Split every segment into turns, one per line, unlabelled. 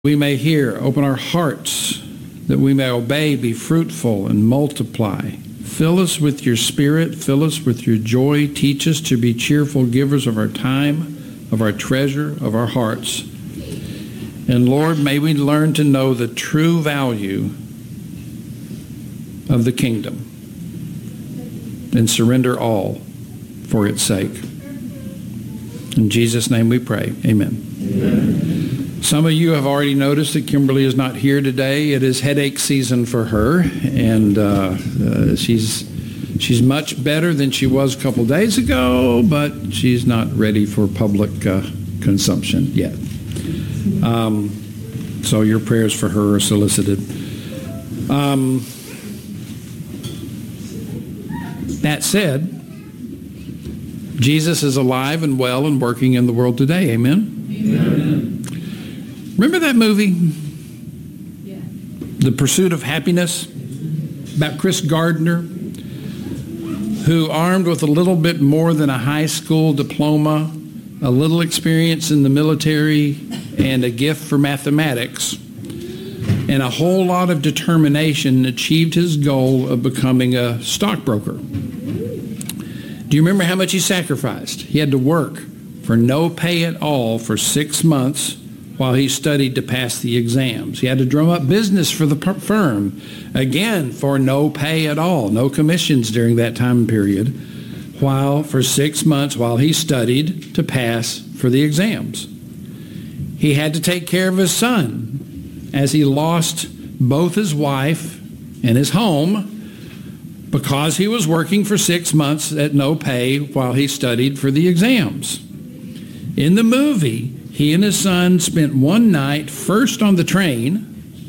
we may hear, open our hearts, that we may obey, be fruitful, and multiply. Fill us with your Spirit, fill us with your joy. Teach us to be cheerful givers of our time, of our treasure, of our hearts. And Lord, may we learn to know the true value of the kingdom and surrender all for its sake. In Jesus' name we pray. Amen. Amen. Some of you have already noticed that Kimberly is not here today. It is headache season for her, and she's much better than she was a couple days ago, but she's not ready for public consumption yet. So your prayers for her are solicited. That said, Jesus is alive and well and working in the world today. Amen? Amen. Remember that movie? Yeah. The Pursuit of Happiness? About Chris Gardner, who, armed with a little bit more than a high school diploma, a little experience in the military, and a gift for mathematics, and a whole lot of determination, achieved his goal of becoming a stockbroker. Do you remember how much he sacrificed? He had to work for no pay at all for 6 months while he studied to pass the exams. He had to drum up business for the firm, again, for no pay at all, no commissions during that time period, for 6 months while he studied to pass for the exams. He had to take care of his son as he lost both his wife and his home because he was working for 6 months at no pay while he studied for the exams. In the movie, he and his son spent one night first on the train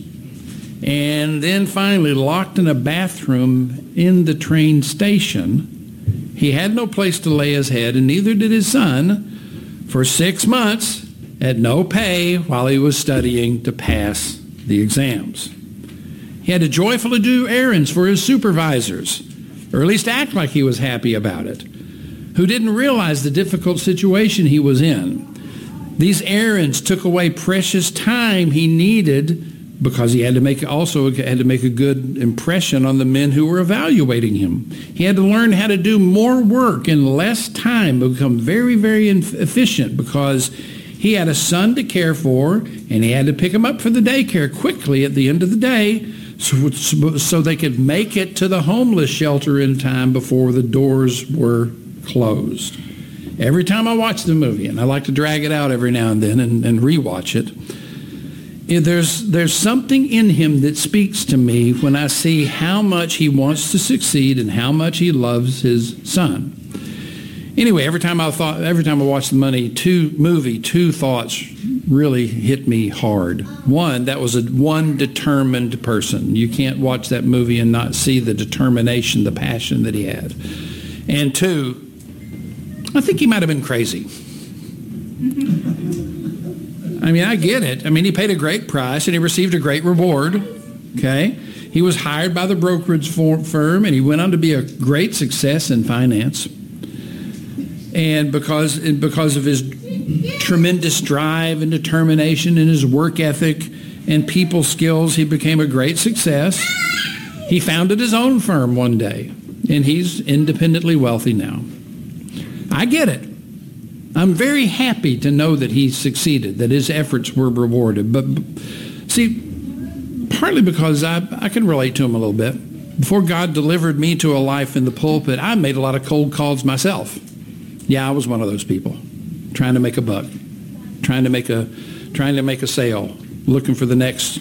and then finally locked in a bathroom in the train station. He had no place to lay his head, and neither did his son, for 6 months at no pay while he was studying to pass the exams. He had to joyfully do errands for his supervisors, or at least act like he was happy about it, who didn't realize the difficult situation he was in. These errands took away precious time he needed because he had to make a good impression on the men who were evaluating him. He had to learn how to do more work in less time, become very, very efficient because he had a son to care for, and he had to pick him up for the daycare quickly at the end of the day so they could make it to the homeless shelter in time before the doors were closed. Every time I watch the movie, and I like to drag it out every now and then and rewatch it, there's something in him that speaks to me when I see how much he wants to succeed and how much he loves his son. Anyway, every time I watch the movie, two thoughts really hit me hard. One, that was one determined person. You can't watch that movie and not see the determination, the passion that he had. And two, I think he might have been crazy. I mean, I get it. I mean, he paid a great price and he received a great reward. Okay? He was hired by the brokerage firm and he went on to be a great success in finance. And because of his tremendous drive and determination and his work ethic and people skills, he became a great success. He founded his own firm one day, and he's independently wealthy now. I get it. I'm very happy to know that he succeeded, that his efforts were rewarded. But see, partly because I can relate to him a little bit. Before God delivered me to a life in the pulpit, I made a lot of cold calls myself. Yeah, I was one of those people, trying to make a buck, trying to make a sale, looking for the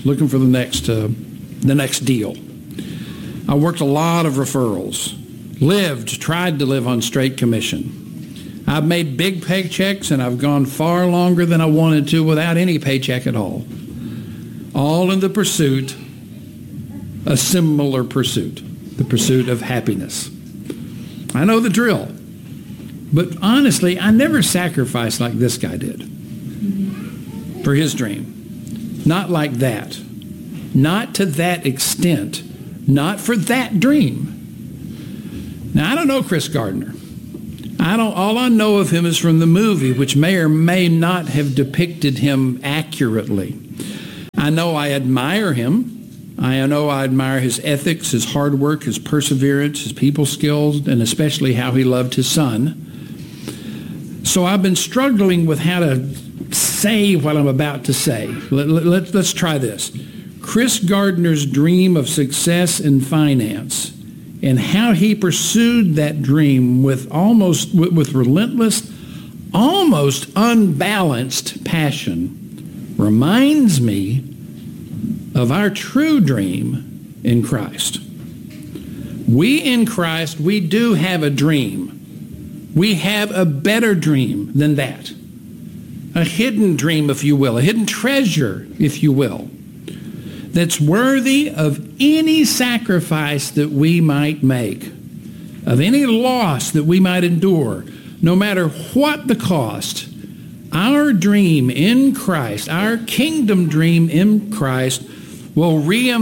next deal. I worked a lot of referrals, tried to live on straight commission. I've made big paychecks, and I've gone far longer than I wanted to without any paycheck at all. All in the pursuit, a similar pursuit, the pursuit of happiness. I know the drill. But honestly, I never sacrificed like this guy did for his dream. Not like that. Not to that extent. Not for that dream. Now, I don't know Chris Gardner. All I know of him is from the movie, which may or may not have depicted him accurately. I know I admire him. I know I admire his ethics, his hard work, his perseverance, his people skills, and especially how he loved his son. So I've been struggling with how to say what I'm about to say. Let's try this. Chris Gardner's dream of success in finance and how he pursued that dream with relentless, almost unbalanced passion reminds me of our true dream in Christ. We in Christ, we do have a dream. We have a better dream than that. A hidden dream, if you will, a hidden treasure, if you will, that's worthy of any sacrifice that we might make, of any loss that we might endure, no matter what the cost. Our dream in Christ, our kingdom dream in Christ, will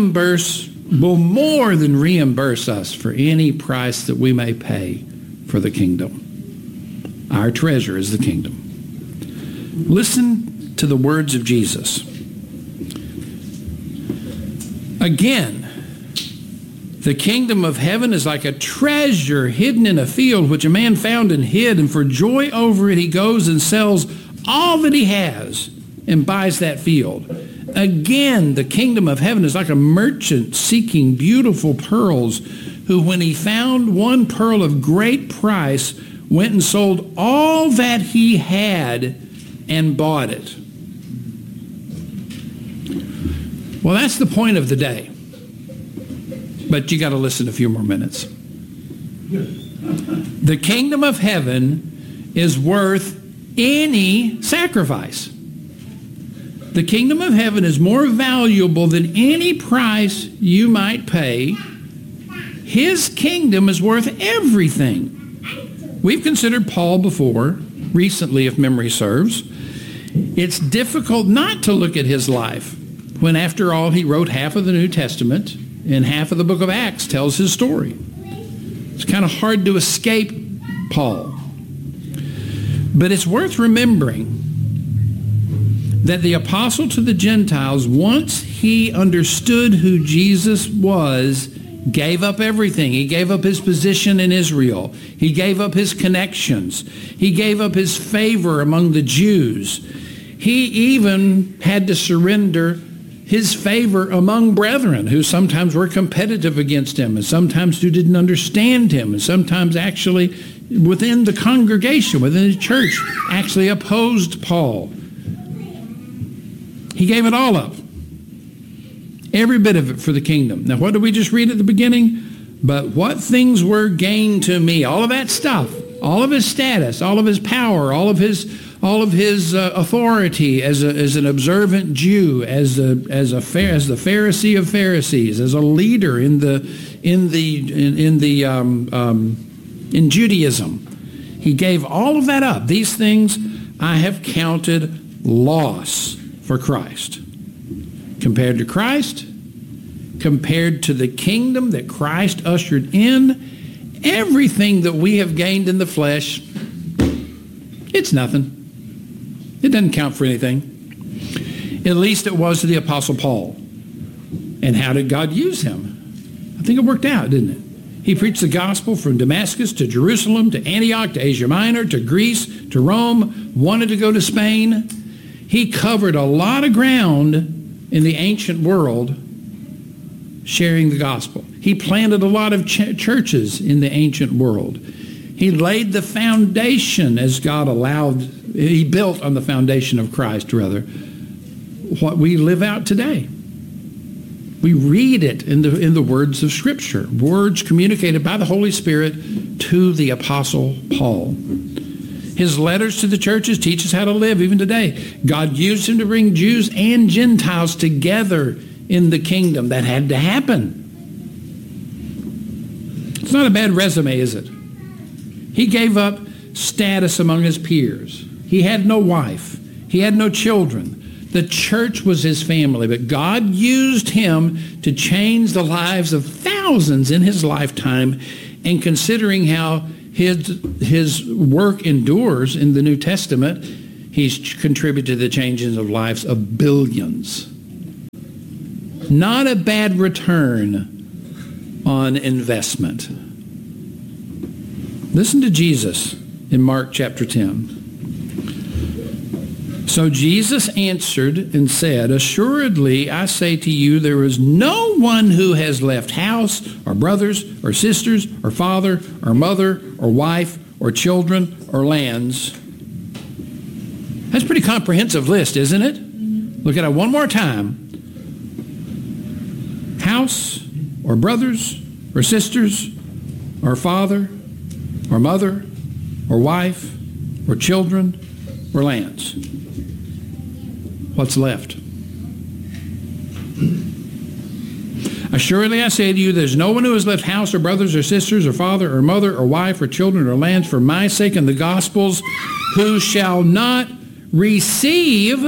more than reimburse us for any price that we may pay for the kingdom. Our treasure is the kingdom. Listen to the words of Jesus. Again, the kingdom of heaven is like a treasure hidden in a field, which a man found and hid, and for joy over it he goes and sells all that he has and buys that field. Again, the kingdom of heaven is like a merchant seeking beautiful pearls, who, when he found one pearl of great price, went and sold all that he had and bought it. Well, that's the point of the day. But you got to listen a few more minutes. The kingdom of heaven is worth any sacrifice. The kingdom of heaven is more valuable than any price you might pay. His kingdom is worth everything. We've considered Paul before, recently if memory serves. It's difficult not to look at his life when, after all, he wrote half of the New Testament and half of the book of Acts tells his story. It's kind of hard to escape Paul. But it's worth remembering that the apostle to the Gentiles, once he understood who Jesus was, gave up everything. He gave up his position in Israel. He gave up his connections. He gave up his favor among the Jews. He even had to surrender his favor among brethren who sometimes were competitive against him and sometimes who didn't understand him and sometimes actually within the congregation, within the church, actually opposed Paul. He gave it all up. Every bit of it for the kingdom. Now, what did we just read at the beginning? But what things were gained to me? All of that stuff, all of his status, all of his power, all of his authority as an observant Jew, as the Pharisee of Pharisees, as a leader in Judaism. He gave all of that up. These things I have counted loss for Christ. Compared to Christ, compared to the kingdom that Christ ushered in, everything that we have gained in the flesh, it's nothing. It doesn't count for anything. At least it was to the Apostle Paul. And how did God use him? I think it worked out, didn't it? He preached the gospel from Damascus to Jerusalem to Antioch to Asia Minor to Greece to Rome, wanted to go to Spain. He covered a lot of ground in the ancient world sharing the gospel. He planted a lot of churches in the ancient world. He laid the foundation as God allowed. He built on the foundation of Christ, rather, what we live out today. We read it in the words of Scripture, words communicated by the Holy Spirit to the Apostle Paul. His letters to the churches teach us how to live even today. God used him to bring Jews and Gentiles together in the kingdom. That had to happen. It's not a bad resume, is it? He gave up status among his peers. He had no wife. He had no children. The church was his family, but God used him to change the lives of thousands in his lifetime. And considering how his work endures in the New Testament, he's contributed to the changes of lives of billions. Not a bad return on investment. Listen to Jesus in Mark chapter 10. So Jesus answered and said, assuredly, I say to you, there is no one who has left house or brothers or sisters or father or mother or wife or children or lands. That's a pretty comprehensive list, isn't it? Look at it one more time. House or brothers or sisters or father or mother or wife or children or lands. What's left? Assuredly, I say to you, there's no one who has left house or brothers or sisters or father or mother or wife or children or lands for my sake and the gospel's who shall not receive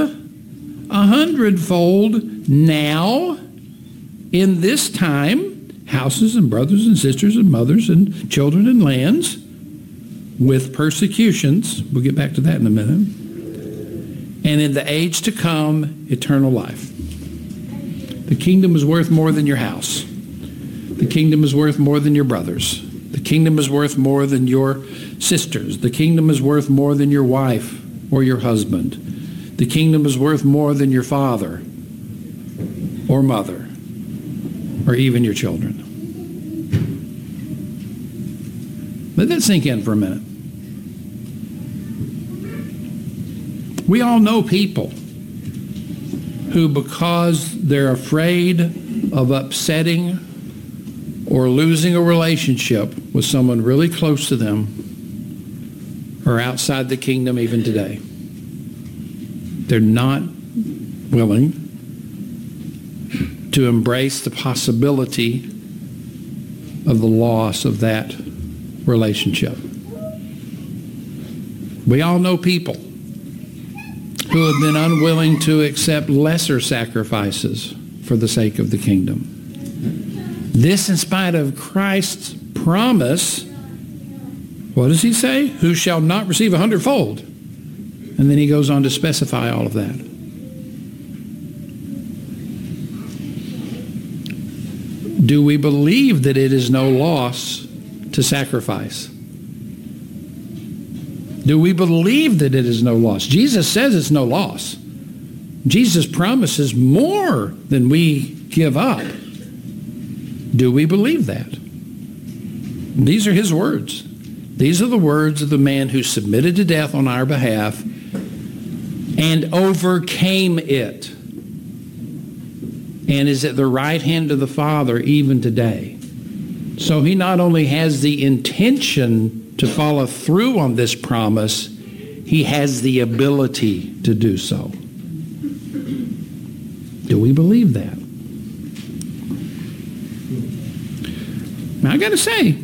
100-fold now in this time houses and brothers and sisters and mothers and children and lands with persecutions. We'll get back to that in a minute. And in the age to come, eternal life. The kingdom is worth more than your house. The kingdom is worth more than your brothers. The kingdom is worth more than your sisters. The kingdom is worth more than your wife or your husband. The kingdom is worth more than your father or mother or even your children. Let that sink in for a minute. We all know people who, because they're afraid of upsetting or losing a relationship with someone really close to them, are outside the kingdom even today. They're not willing to embrace the possibility of the loss of that relationship. We all know people who have been unwilling to accept lesser sacrifices for the sake of the kingdom. This in spite of Christ's promise. What does he say? Who shall not receive 100-fold? And then he goes on to specify all of that. Do we believe that it is no loss to sacrifice? Do we believe that it is no loss? Jesus says it's no loss. Jesus promises more than we give up. Do we believe that? These are his words. These are the words of the man who submitted to death on our behalf and overcame it and is at the right hand of the Father even today. So he not only has the intention to follow through on this promise, he has the ability to do so. Do we believe that? Now I got to say,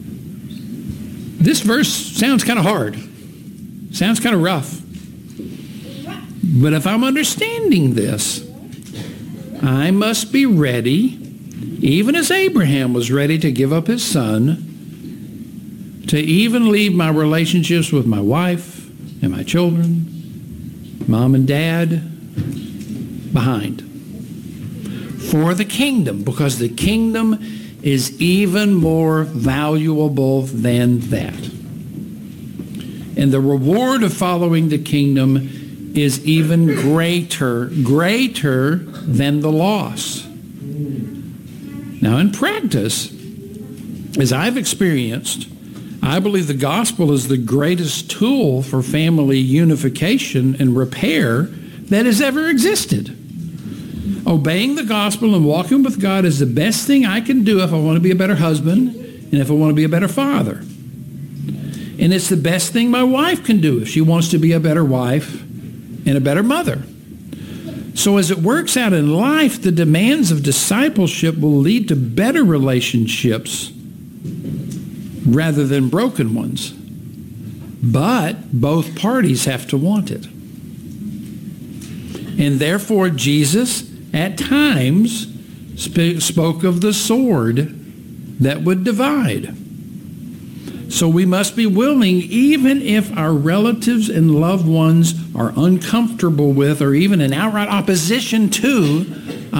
this verse sounds kind of hard. Sounds kind of rough. But if I'm understanding this, I must be ready, even as Abraham was ready to give up his son, to even leave my relationships with my wife and my children, mom and dad, behind. For the kingdom, because the kingdom is even more valuable than that. And the reward of following the kingdom is even greater than the loss. Now in practice, as I've experienced, I believe the gospel is the greatest tool for family unification and repair that has ever existed. Obeying the gospel and walking with God is the best thing I can do if I want to be a better husband and if I want to be a better father. And it's the best thing my wife can do if she wants to be a better wife and a better mother. So as it works out in life, the demands of discipleship will lead to better relationships rather than broken ones. But both parties have to want it. And therefore Jesus at times spoke of the sword that would divide. So we must be willing, even if our relatives and loved ones are uncomfortable with or even in outright opposition to